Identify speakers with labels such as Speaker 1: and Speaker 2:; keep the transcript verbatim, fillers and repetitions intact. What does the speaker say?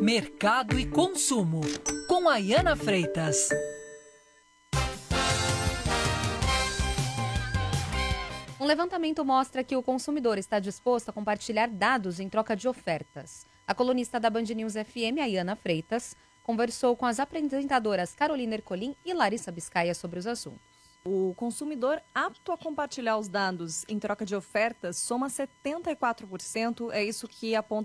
Speaker 1: Mercado e consumo, com Ayana Freitas.
Speaker 2: Um levantamento mostra que o consumidor está disposto a compartilhar dados em troca de ofertas. A colunista da Band News F M, Ayana Freitas, conversou com as apresentadoras Carolina Ercolim e Larissa Biscaia sobre os assuntos.
Speaker 3: O consumidor apto a compartilhar os dados em troca de ofertas soma setenta e quatro por cento, é isso que aponta